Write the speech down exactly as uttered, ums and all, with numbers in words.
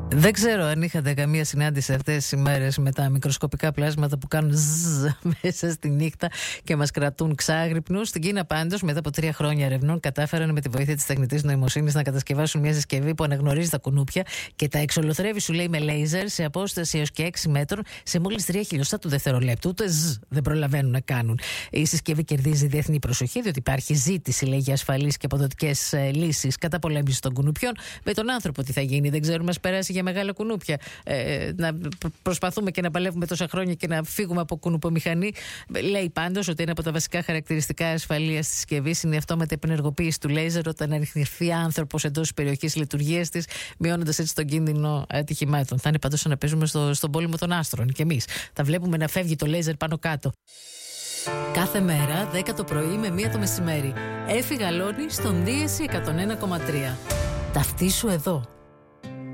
Δεν ξέρω αν είχατε καμία συνάντηση αυτές τις ημέρες με τα μικροσκοπικά πλάσματα που κάνουν ζζζ μέσα στη νύχτα και μας κρατούν ξάγρυπνους. Στην Κίνα πάντως, μετά από τρία χρόνια ερευνών, κατάφεραν με τη βοήθεια της τεχνητής νοημοσύνης να κατασκευάσουν μια συσκευή που αναγνωρίζει τα κουνούπια και τα εξολοθρεύει, σου λέει, με λέιζερ σε απόσταση έως και έξι μέτρων σε μόλις τρία χιλιοστά του δευτερολέπτου. Ούτε ζζ δεν προλαβαίνουν να κάνουν. Η συσκευή κερδίζει διεθνή προσοχή, διότι υπάρχει ζήτηση, λέει, για ασφαλείς και αποδοτικές λύσεις κατά πολέμηση των κουνουπιών. Με τον άνθρωπο τι θα γίνει, δεν ξέρουμε, μας περάσει για μεγάλα κουνούπια. Ε, να προσπαθούμε και να παλεύουμε τόσα χρόνια και να φύγουμε από κουνουπομηχανή. Λέει πάντως ότι ένα από τα βασικά χαρακτηριστικά ασφαλείας της συσκευής είναι η αυτόματη επενεργοποίηση του λέιζερ όταν ανοιχνευθεί άνθρωπος εντός της περιοχής λειτουργίας της, μειώνοντας έτσι τον κίνδυνο ατυχημάτων. Θα είναι πάντως σαν να παίζουμε στο, στον πόλεμο των άστρων. Και εμείς θα βλέπουμε να φεύγει το λέιζερ πάνω κάτω. Κάθε μέρα, δέκα το πρωί με μία το μεσημέρι. Έφη Γαλώνη στον Δίεση εκατόν ένα κόμμα τρία. Ταυτίσου εδώ.